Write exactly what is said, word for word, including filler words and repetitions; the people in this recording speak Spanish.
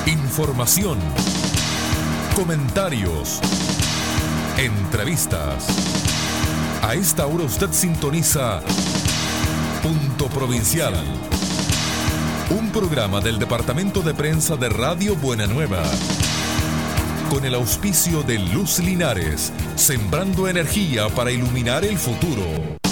Información, comentarios, entrevistas. A esta hora usted sintoniza Punto Provincial, un programa del Departamento de Prensa de Radio Buena Nueva, con el auspicio de Luz Linares, sembrando energía para iluminar el futuro.